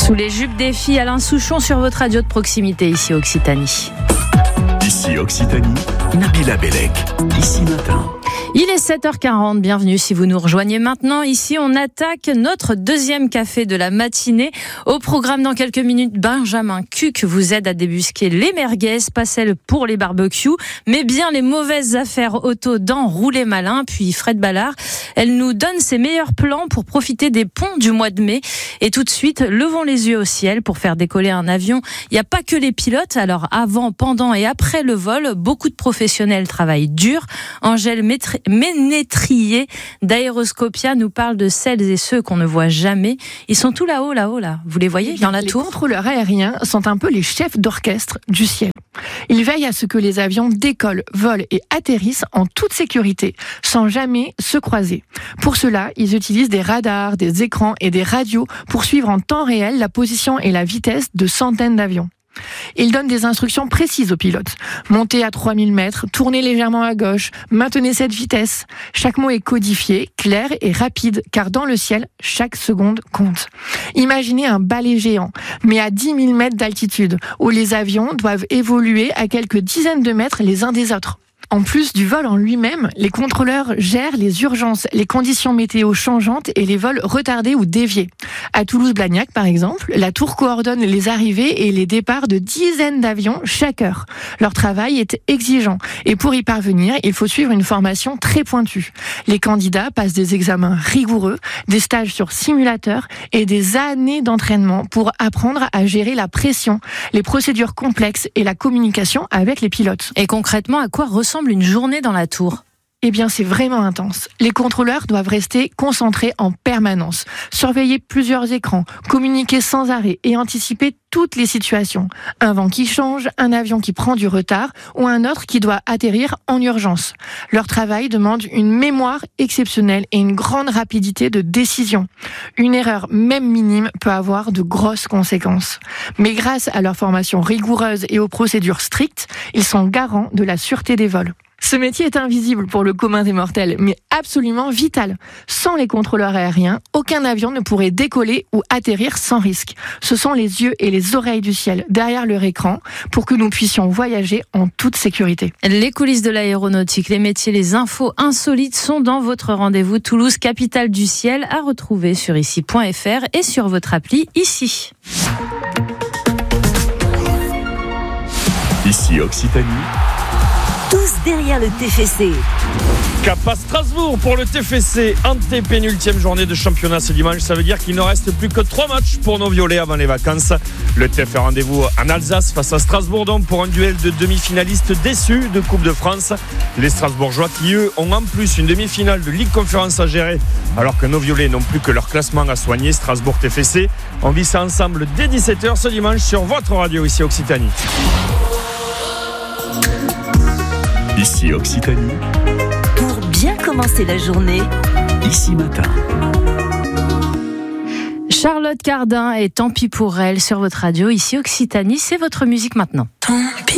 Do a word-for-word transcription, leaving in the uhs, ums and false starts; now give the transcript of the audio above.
Sous les jupes des filles, Alain Souchon sur votre radio de proximité, ici Occitanie. Ici Occitanie, Nabila Bellec, ici matin. Il est sept heures quarante, bienvenue si vous nous rejoignez maintenant. Ici, on attaque notre deuxième café de la matinée. Au programme dans quelques minutes, Benjamin Cuc vous aide à débusquer les merguez, pas celles pour les barbecues, mais bien les mauvaises affaires auto dans Rouler Malin. Puis Fred Ballard, elle nous donne ses meilleurs plans pour profiter des ponts du mois de mai. Et tout de suite, levons les yeux au ciel pour faire décoller un avion. Il n'y a pas que les pilotes, alors avant, pendant et après le vol, beaucoup de professionnels travaillent dur. Angèle Métri- Ménétrier d'Aéroscopia nous parle de celles et ceux qu'on ne voit jamais. Ils sont tout là-haut, là-haut, là. Vous les voyez dans la les tour ? Les contrôleurs aériens sont un peu les chefs d'orchestre du ciel. Ils veillent à ce que les avions décollent, volent et atterrissent en toute sécurité, sans jamais se croiser. Pour cela, ils utilisent des radars, des écrans et des radios pour suivre en temps réel la position et la vitesse de centaines d'avions. Ils donnent des instructions précises aux pilotes. Montez à trois mille mètres, tournez légèrement à gauche, maintenez cette vitesse. Chaque mot est codifié, clair et rapide, car dans le ciel, chaque seconde compte. Imaginez un balai géant, mais à dix mille mètres d'altitude, où les avions doivent évoluer à quelques dizaines de mètres les uns des autres. En plus du vol en lui-même, les contrôleurs gèrent les urgences, les conditions météo changeantes et les vols retardés ou déviés. À Toulouse-Blagnac, par exemple, la tour coordonne les arrivées et les départs de dizaines d'avions chaque heure. Leur travail est exigeant et pour y parvenir, il faut suivre une formation très pointue. Les candidats passent des examens rigoureux, des stages sur simulateur et des années d'entraînement pour apprendre à gérer la pression, les procédures complexes et la communication avec les pilotes. Et concrètement, à quoi ressemble une journée dans la tour ? Eh bien, c'est vraiment intense. Les contrôleurs doivent rester concentrés en permanence, surveiller plusieurs écrans, communiquer sans arrêt et anticiper toutes les situations. Un vent qui change, un avion qui prend du retard ou un autre qui doit atterrir en urgence. Leur travail demande une mémoire exceptionnelle et une grande rapidité de décision. Une erreur, même minime, peut avoir de grosses conséquences. Mais grâce à leur formation rigoureuse et aux procédures strictes, ils sont garants de la sûreté des vols. Ce métier est invisible pour le commun des mortels, mais absolument vital. Sans les contrôleurs aériens, aucun avion ne pourrait décoller ou atterrir sans risque. Ce sont les yeux et les oreilles du ciel, derrière leur écran, pour que nous puissions voyager en toute sécurité. Les coulisses de l'aéronautique, les métiers, les infos insolites sont dans votre rendez-vous Toulouse, capitale du ciel, à retrouver sur ici point f r et sur votre appli Ici. Ici Occitanie. Tous derrière le T F C. Cap à Strasbourg pour le T F C, antépénultième journée de championnat ce dimanche. Ça veut dire qu'il ne reste plus que trois matchs pour nos violets avant les vacances. Le T F C rendez-vous en Alsace face à Strasbourg donc pour un duel de demi-finalistes déçus de Coupe de France. Les Strasbourgeois qui eux ont en plus une demi-finale de Ligue Conférence à gérer alors que nos violets n'ont plus que leur classement à soigner. Strasbourg T F C, on vit ça ensemble dès dix-sept heures ce dimanche sur votre radio ici Occitanie. Ici Occitanie. Pour bien commencer la journée, Ici matin. Charlotte Cardin et Tant pis pour elle sur votre radio, ici Occitanie, c'est votre musique maintenant. tant pis.